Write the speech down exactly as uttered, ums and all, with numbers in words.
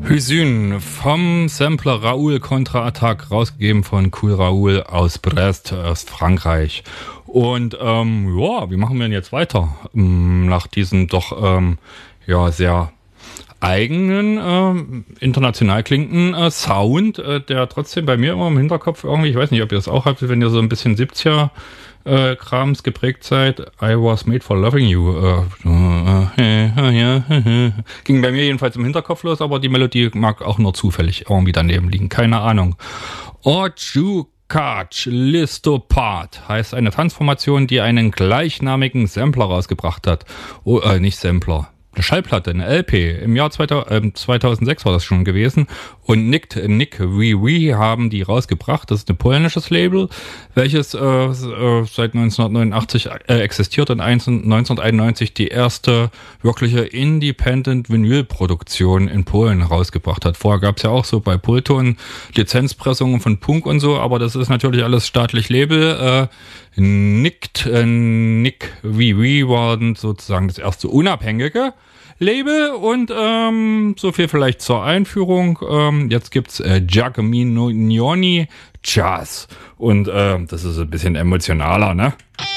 Hüsün vom Sampler Raoul Contra-Attack, rausgegeben von Cool Raoul aus Brest, aus Frankreich. Und ähm, ja, wie machen wir denn jetzt weiter? Ähm, nach diesem doch ähm, ja sehr eigenen, ähm, international klingenden äh, Sound, äh, der trotzdem bei mir immer im Hinterkopf irgendwie, ich weiß nicht, ob ihr das auch habt, wenn ihr so ein bisschen siebziger Äh, Krams geprägt seid. I was made for loving you. Äh, äh, ging bei mir jedenfalls im Hinterkopf los, aber die Melodie mag auch nur zufällig irgendwie daneben liegen. Keine Ahnung. Ojukac Listopad heißt eine Transformation, die einen gleichnamigen Sampler rausgebracht hat. Oh, äh, nicht Sampler. Eine Schallplatte, eine L P. Im Jahr zweitausendsechs war das schon gewesen. Und Nick, Nick Wee Wee haben die rausgebracht. Das ist ein polnisches Label, welches äh, äh, seit neunzehnhundertneunundachtzig äh, existiert und neunzehnhunderteinundneunzig die erste wirkliche Independent-Vinyl-Produktion in Polen rausgebracht hat. Vorher gab es ja auch so bei Pulton Lizenzpressungen von Punk und so, aber das ist natürlich alles staatlich Label. Äh, Nick, äh, Nick Wee Wee war sozusagen das erste unabhängige Label und ähm, so viel vielleicht zur Einführung. Ähm, jetzt gibt's äh, Giacomino Jazz und äh, das ist ein bisschen emotionaler, ne?